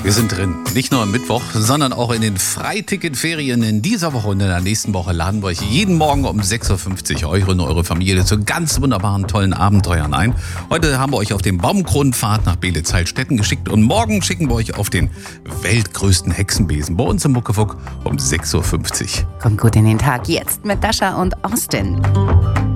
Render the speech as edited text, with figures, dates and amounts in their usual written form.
Wir sind drin. Nicht nur am Mittwoch, sondern auch in den Freiticketferien in dieser Woche und in der nächsten Woche laden wir euch jeden Morgen um 6.50 Uhr euch und eure Familie zu ganz wunderbaren, tollen Abenteuern ein. Heute haben wir euch auf den Baumkronenpfad nach Beelitz-Heilstätten geschickt und morgen schicken wir euch auf den weltgrößten Hexenbesen bei uns im Muckefuck um 6.50 Uhr. Kommt gut in den Tag jetzt mit Dasha und Austin.